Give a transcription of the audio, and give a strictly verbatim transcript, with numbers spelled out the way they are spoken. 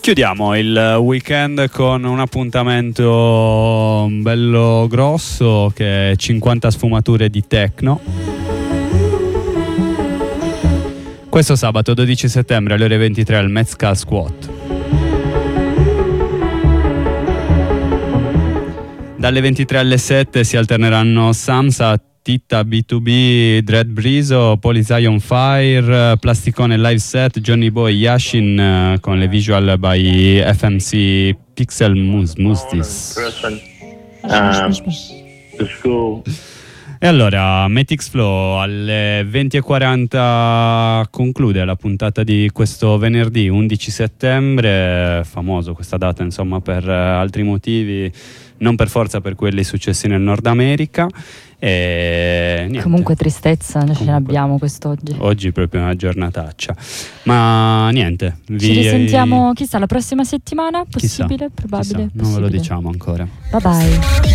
Chiudiamo il weekend con un appuntamento bello grosso che è cinquanta sfumature di techno. Questo sabato dodici settembre alle ore ventitré al Mezcal Squat. Dalle ventitré alle sette si alterneranno Samsa, Titta, B due B, Dread Briso, Polizion Fire, Plasticone Live Set, Johnny Boy, Yashin uh, con le visual by F M C Pixel Mus Mustis. Um, the school. E allora, Matix Flow alle venti e quaranta conclude la puntata di questo venerdì undici settembre, famoso questa data insomma per uh, altri motivi, non per forza per quelli successi nel Nord America. E niente. Comunque tristezza, noi Comunque, ce l'abbiamo quest'oggi. Oggi proprio una giornataccia. Ma niente, vi... Ci risentiamo chissà la prossima settimana, possibile, chissà, probabile, chissà, non ve lo possibile. diciamo ancora. Bye bye.